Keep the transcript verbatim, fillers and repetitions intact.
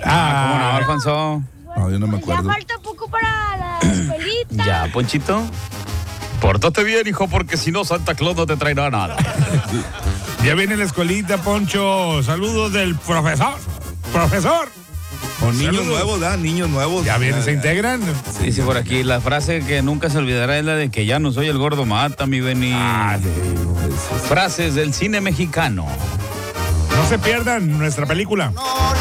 Ah, ¿cómo no, Alfonso? No, yo no me Pues acuerdo. ya falta poco para la escuelita. Ya, Ponchito. Pórtate bien, hijo, porque si no, Santa Claus no te traerá nada. Ya viene la escuelita, Poncho. Saludos del profesor. Profesor. Con niños Saludos. nuevos, ¿da? Niños nuevos. Ya vienen, se integran. Dice por aquí, la frase que nunca se olvidará es la de que ya no soy el gordo mata, mi Beni. Ah, sí. Frases del cine mexicano. No se pierdan nuestra película.